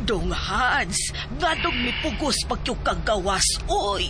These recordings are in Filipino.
Dong Hans, ngadong ni pugos pagyo kagawas, oy.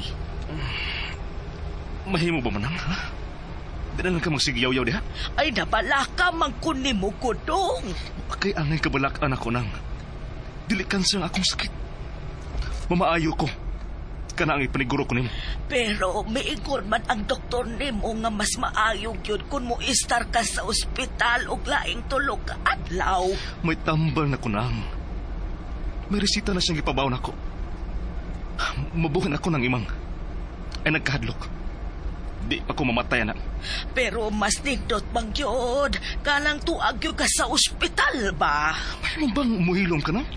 Mahimo ba manang, ha? Di na lang ka magsigyaw-yaw diha? Ay nabala ka mangkunin mo ko, Dong. Kay angay kabalakan ako nang. Dili kanser ang akong sakit. Mamaayo ko. Kana ang ipaniguro ko nimo. Pero miingon man ang doktor nimo nga mas maayog yun kung mo istar ka sa ospital og laing tulog ka adlaw. May tambal na ko nang. May resita na siyang ipabaw na ko. Mabuhan ako ng imang. Ay nagkahadlok. Di pa ko mamatay na. Pero mas nindot bang yun? Kanang tuag yun ka sa ospital ba? May mo bang umuhilom ka na?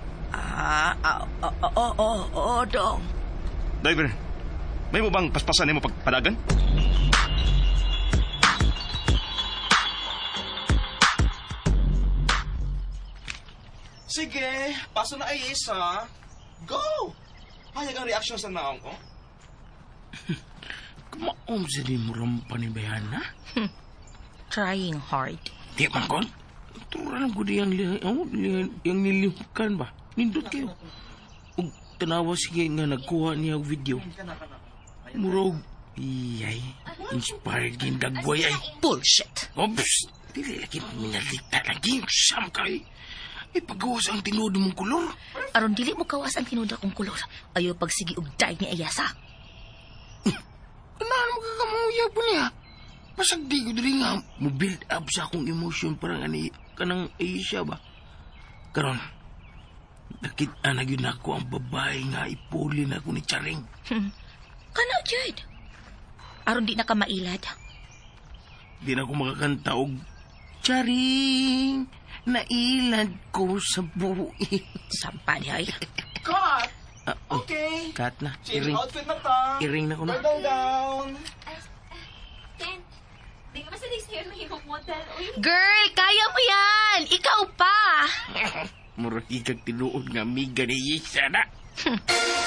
Oo, Dong. Driver, may mo bang paspasan mo pagpadagan? Sige, paso na ay isa. Go! Hayag ang reaction sa naong ko. Kumaom sa di mo rampa ni Bayana? Trying hard. Di man kon? Tura lang ko di yung nilihukan ba? Nindot kayo. Ug tanawa sige nga nagkuha niya og video. Murog, iyay, inspired yung dagway ay. Bullshit. Ops, dili lagi minalita lagi. Sam kay. Ipagawas ang tinuod mong kulor. Aron dili mo kawas ang tinuod akong kulor. Ayaw pagsigi og day ni Ayasa. Ano mo kakamuya po niya? Pasag di ko dili nga mo-build up sa akong emotion parang kanang Asia ba? Karon, nakita na yun ako ang babae nga ipuli na ako ni Charing. Kana, Jade. Aron di na ka mailad. Di na ako makakanta og Charing, nailad ko sa buhay. Sampa di ay. Cut! Okay. Cut na. Change outfit na ta. Iring na ko na. Down. Ken, di ka basta nag-stay na yung motel. Girl, kaya mo yan! Ikaw pa! Murag ikag tinuod nga amiga ni Isa na.